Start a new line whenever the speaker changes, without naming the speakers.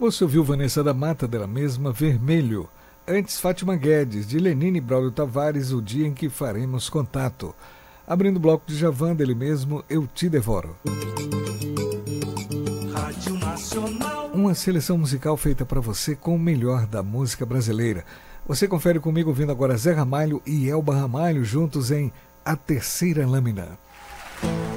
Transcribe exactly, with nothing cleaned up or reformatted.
Você ouviu Vanessa da Mata, dela mesma, Vermelho. Antes, Fátima Guedes, de Lenine e Braulio Tavares, O Dia em que Faremos Contato. Abrindo o bloco de Djavan, dele mesmo, Eu Te Devoro.
Rádio Nacional.
Uma seleção musical feita para você com o melhor da música brasileira. Você confere comigo ouvindo agora Zé Ramalho e Elba Ramalho juntos em A Terceira Lâmina.